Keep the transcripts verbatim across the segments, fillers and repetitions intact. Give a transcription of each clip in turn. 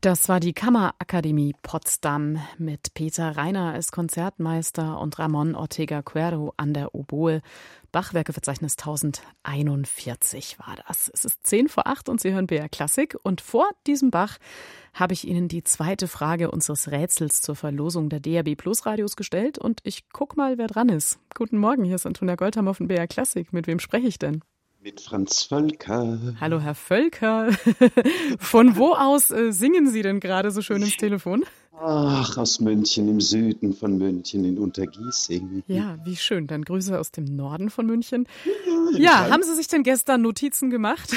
Das war die Kammerakademie Potsdam mit Peter Reiner als Konzertmeister und Ramon Ortega Cuero an der Oboe. Bachwerkeverzeichnis tausendeinundvierzig war das. Es ist zehn vor acht und Sie hören B R Klassik. Und vor diesem Bach habe ich Ihnen die zweite Frage unseres Rätsels zur Verlosung der D A B Plus Radios gestellt. Und ich guck mal, wer dran ist. Guten Morgen, hier ist Antonia Goldhammer von B R Klassik. Mit wem spreche ich denn? Mit Franz Völker. Hallo, Herr Völker. Von wo aus äh, singen Sie denn gerade so schön ins Telefon? Ach, aus München, im Süden von München, in Untergiesing. Ja, wie schön. Dann Grüße aus dem Norden von München. Ja, haben Sie sich denn gestern Notizen gemacht?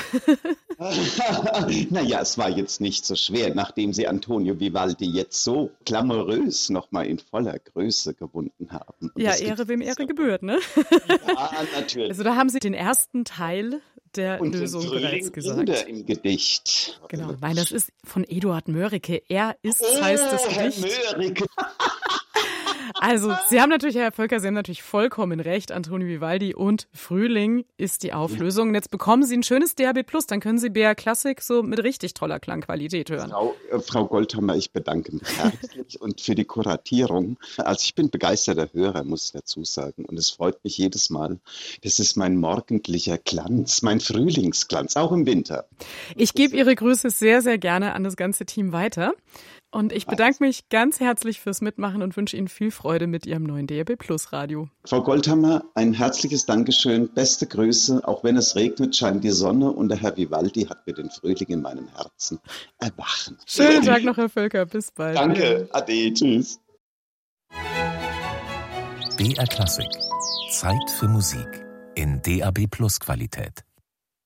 Naja, es war jetzt nicht so schwer, nachdem Sie Antonio Vivaldi jetzt so glamourös nochmal in voller Größe gewunden haben. Und ja, Ehre wem Ehre gebührt, ne? Ja, natürlich. Also da haben Sie den ersten Teil der Und Lösung den bereits gesagt. Inder im Gedicht. Genau, nein, das ist von Eduard Mörike. Er ist, Oh, heißt das Herr Gedicht. Mörike. Also, Sie haben natürlich, Herr Völker, Sie haben natürlich vollkommen recht. Antonio Vivaldi und Frühling ist die Auflösung. Und jetzt bekommen Sie ein schönes D A B Plus, dann können Sie B R Klassik so mit richtig toller Klangqualität hören. Frau, äh, Frau Goldhammer, ich bedanke mich herzlich und für die Kuratierung. Also ich bin begeisterter Hörer, muss ich dazu sagen. Und es freut mich jedes Mal. Das ist mein morgendlicher Glanz, mein Frühlingsglanz, auch im Winter. Ich gebe Ihre Grüße sehr, sehr gerne an das ganze Team weiter. Und ich bedanke mich ganz herzlich fürs Mitmachen und wünsche Ihnen viel Freude mit Ihrem neuen D A B Plus Radio. Frau Goldhammer, ein herzliches Dankeschön, beste Grüße. Auch wenn es regnet, scheint die Sonne und der Herr Vivaldi hat mir den Frühling in meinem Herzen erwachen. Schönen Tag noch, Herr Völker. Bis bald. Danke, ade, tschüss. B R Klassik. Zeit für Musik in D A B Plus Qualität.